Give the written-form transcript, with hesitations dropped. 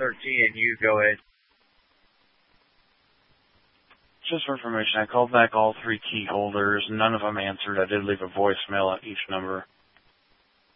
13, you go ahead. Just for information, I called back all 3 key holders. None of them answered. I did leave a voicemail at each number.